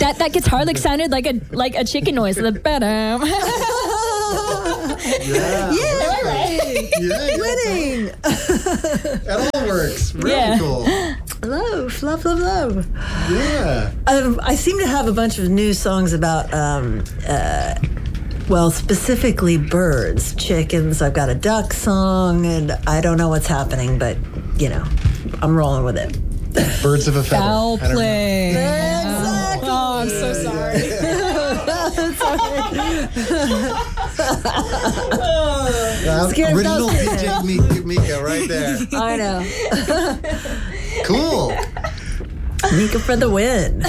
That guitar lick sounded like a chicken noise. The ba-dum. Yeah. Am I right? Yeah. Winning. It all works. Really cool. Love. Yeah. I seem to have a bunch of new songs about, specifically birds, chickens. I've got a duck song, and I don't know what's happening, but, I'm rolling with it. Birds of a feather. Foul I don't know. play. Exactly. Oh, I'm so sorry. Original DJ Mika right there. I know. Cool. Mika for the win.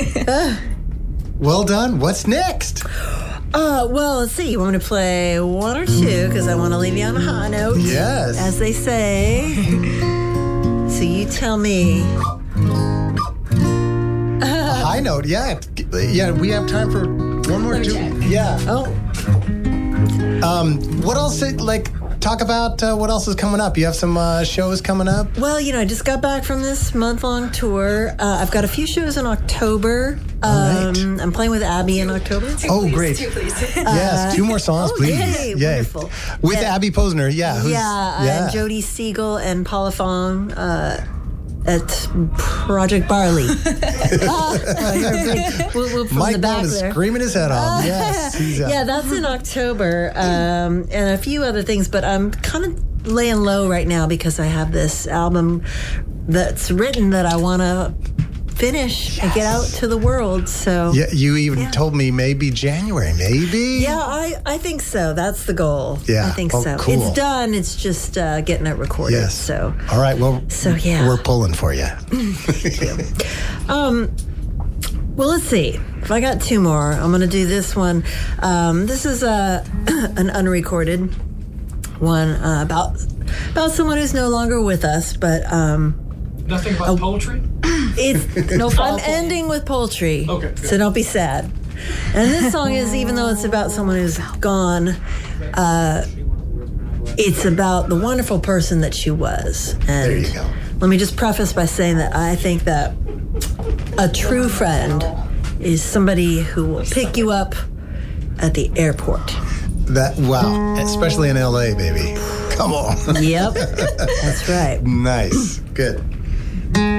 Well done. What's next? Let's see. You want me to play one or two? Because I want to leave you on a high note. Yes. As they say. So you tell me. High note. Yeah. Yeah. We have time for one more. Let me check. Yeah. Oh. What else? Talk about what else is coming up. You have some shows coming up. Well, I just got back from this month-long tour. I've got a few shows in October. Right. I'm playing with Abby in October. Oh, great. Two, please. Yes, 2 more songs, please. Yay, wonderful. With Yeah. Abby Posner, yeah. And Jody Siegel and Paula Fong at Project Barley. You're a big whoop from Mike the back Brown is there. screaming his head off. Yes. Yeah, that's in October, and a few other things, but I'm kind of laying low right now because I have this album that's written that I want to finish and get out to the world. So Yeah, you even told me maybe January, maybe? yeah, I think so. That's the goal. Yeah. I think Oh, so. cool. It's done. It's just getting it recorded. Yes. So All right, well, yeah. we're pulling for you. Well, let's see. If I got 2 more, I'm going to do this one. This is an unrecorded one about someone who's no longer with us, but Nothing but poetry? it's No foul I'm play. ending with poultry. Okay, good. So don't be sad. And this song is, even though it's about someone who's gone, it's about the wonderful person that she was. And There you go. let me just preface by saying that I think that a true friend is somebody who will pick you up at the airport. Wow, especially in LA, baby. Come on. Yep, that's right. Nice. Good.